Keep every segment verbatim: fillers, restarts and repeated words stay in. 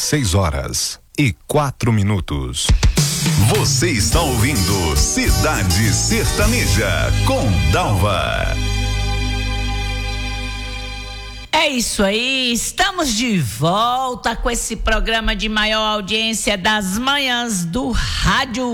seis horas e quatro minutos. Você está ouvindo Cidade Sertaneja com Dalva. É isso aí, estamos de volta com esse programa de maior audiência das manhãs do Rádio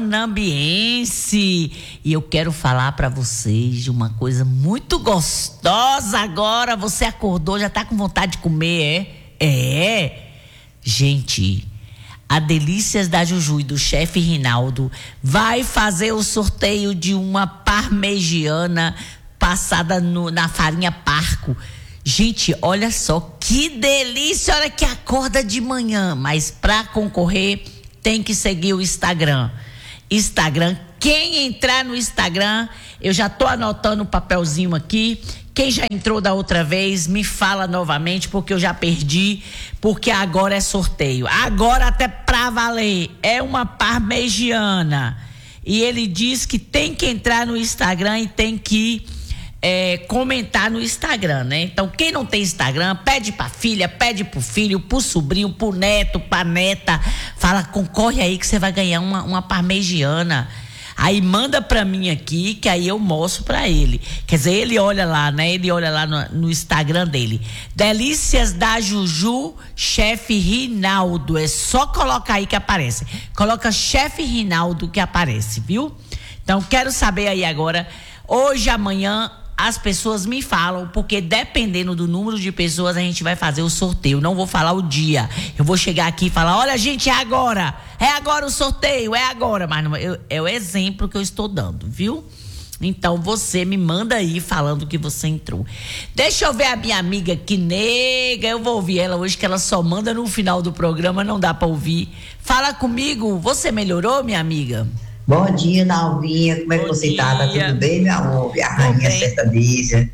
Guanambiense. E eu quero falar para vocês de uma coisa muito gostosa agora. Você acordou, já tá com vontade de comer, é? É. Gente, a Delícias da Juju e do chefe Rinaldo vai fazer o sorteio de uma parmegiana passada no, na farinha Parco. Gente, olha só que delícia, olha que acorda de manhã, mas para concorrer tem que seguir o Instagram. Instagram, quem entrar no Instagram, eu já tô anotando o papelzinho aqui. Quem já entrou da outra vez, me fala novamente, porque eu já perdi, porque agora é sorteio. Agora até pra valer, é uma parmegiana. E ele diz que tem que entrar no Instagram e tem que É, comentar no Instagram, né? Então, quem não tem Instagram, pede pra filha, pede pro filho, pro sobrinho, pro neto, pra neta. Fala, concorre aí que você vai ganhar uma, uma parmegiana. Aí manda pra mim aqui, que aí eu mostro pra ele. Quer dizer, ele olha lá, né? Ele olha lá no, no Instagram dele. Delícias da Juju, chefe Rinaldo. É só colocar aí que aparece. Coloca chefe Rinaldo que aparece, viu? Então, quero saber aí agora, hoje, amanhã, as pessoas me falam, porque dependendo do número de pessoas a gente vai fazer o sorteio. Não vou falar o dia. Eu vou chegar aqui e falar, olha gente, é agora. É agora o sorteio, é agora. Mas não, eu, é o exemplo que eu estou dando, viu? Então você me manda aí falando que você entrou. Deixa eu ver a minha amiga que nega. Eu vou ouvir ela hoje, que ela só manda no final do programa, não dá pra ouvir. Fala comigo, você melhorou, minha amiga? Bom dia, Dalvinha, como é que você tá? Tá tudo bem, meu amor? A rainha sertaneja.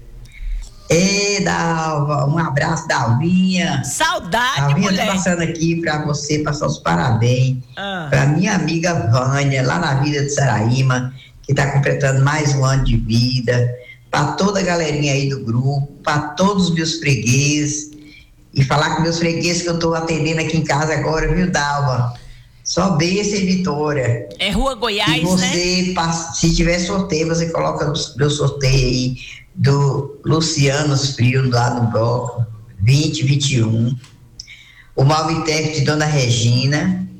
Ei, Dalva, um abraço, Dalvinha. Saudade, Dalvinha, mulher. tô passando aqui pra você, passar os parabéns ah. pra minha amiga Vânia, lá na Vida de Saraíma, que tá completando mais um ano de vida, pra toda a galerinha aí do grupo, pra todos os meus fregueses, e falar com meus fregueses que eu tô atendendo aqui em casa agora, viu, Dalva? Só bênção e vitória. É Rua Goiás, e você, né? Se tiver sorteio, você coloca o meu sorteio aí do Luciano Frio, lá no bloco vinte, vinte e um. O Malvitec de Dona Regina.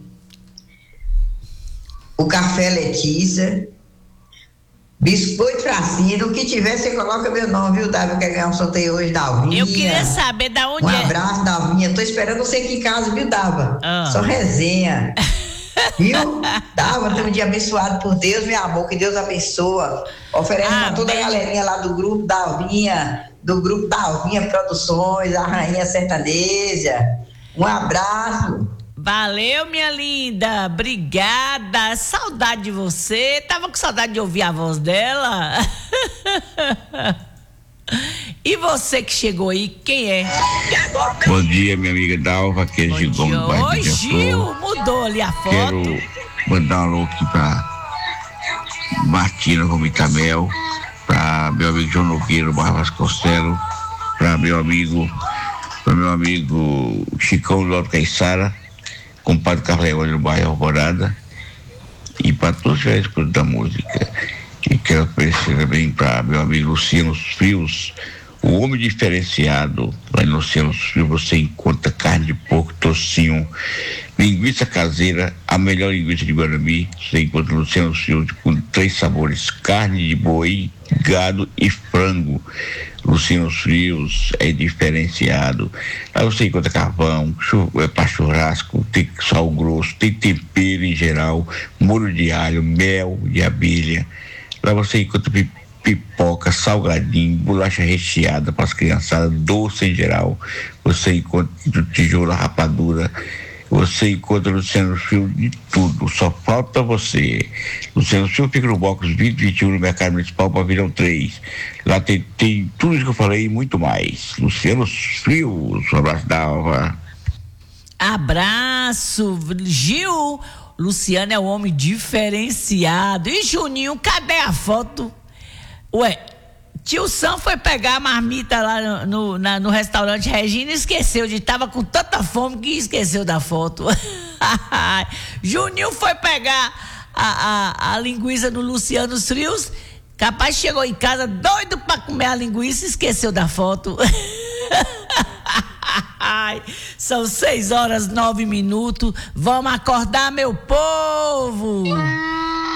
O Café Letícia. Biscoito Fracina. O que tiver, você coloca meu nome, viu, Davi? Eu quero ganhar um sorteio hoje, Dalvinha. Eu queria saber da onde um é. Um abraço, Dalvinha. Tô esperando você aqui em casa, viu, Dava? Ah. Só resenha. Viu? Dava, tem um dia abençoado por Deus, meu amor. Que Deus abençoa. Oferece ah, pra toda bem. A galerinha lá do grupo Dalvinha, do grupo Dalvinha Produções, a Rainha Sertaneja. Um abraço. Valeu, minha linda, obrigada, saudade de você, tava com saudade de ouvir a voz dela. E você que chegou aí, quem é? Bom dia, minha amiga Dalva, que é Gil Gomes. Oi, Gil, mudou ali a foto. Quero mandar um alô aqui pra Martina Romitamel, pra meu amigo João Nogueira, Barra Vasconcelos, pra meu amigo, pra meu amigo Chicão do Alto Caiçara, compadre Carlos no bairro Alvorada, e para todos os escudos da música. E quero oferecer também para meu amigo Luciano Frios, o homem diferenciado. Lá em Luciano Frios você encontra carne de porco, tocinho, linguiça caseira, a melhor linguiça de Guarani. Você encontra no Luciano Frios com três sabores: carne de boi, gado e frango. Luciano Frios é diferenciado. Aí você encontra carvão, é para churrasco, tem sal grosso, tem tempero em geral, molho de alho, mel de abelha. Lá você encontra pipoca, salgadinho, bolacha recheada para as criançadas, doce em geral. Você encontra tijolo, rapadura. Você encontra Luciano Frio de tudo, só falta você. Luciano Frio fica no box vinte, vinte e um no Mercado Municipal, Pavilhão três. Lá tem, tem tudo isso que eu falei e muito mais. Luciano Frio, um abraço da Alva. Abraço, Gil. Luciano é um homem diferenciado. E Juninho, cadê a foto? Ué, Tio Sam foi pegar a marmita lá no, no, na, no restaurante Regina e esqueceu de... Tava com tanta fome que esqueceu da foto. Juninho foi pegar a, a, a linguiça do Luciano Frios. Capaz chegou em casa doido pra comer a linguiça e esqueceu da foto. São seis horas, nove minutos. Vamos acordar, meu povo!